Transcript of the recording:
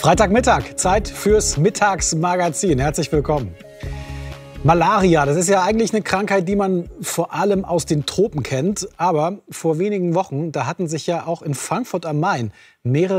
Freitagmittag, Zeit fürs Mittagsmagazin. Herzlich willkommen. Malaria, das ist ja eigentlich eine Krankheit, die man vor allem aus den Tropen kennt. Aber vor wenigen Wochen, da hatten sich ja auch in Frankfurt am Main mehrere